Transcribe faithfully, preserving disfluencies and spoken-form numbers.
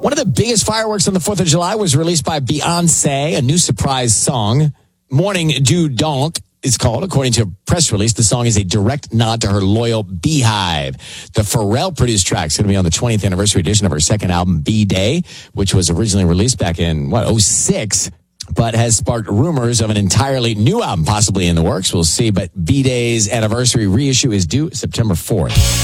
One of the biggest fireworks on the fourth of July was released by Beyonce, a new surprise song. Morning Du Donk is called. According to a press release, the song is a direct nod to her loyal Beehive. The Pharrell-produced track is going to be on the twentieth anniversary edition of her second album, B-Day, which was originally released back in, what, oh six, but has sparked rumors of an entirely new album possibly in the works. We'll see, but B-Day's anniversary reissue is due September fourth.